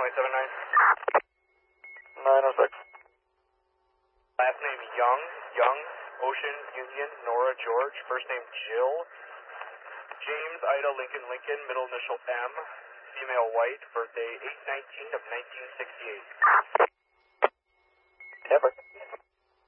906. Last name Young, Ocean Union, Nora George, first name Jill, James Ida Lincoln, middle initial M, female white, birthday 8/19 of 1968. Temper.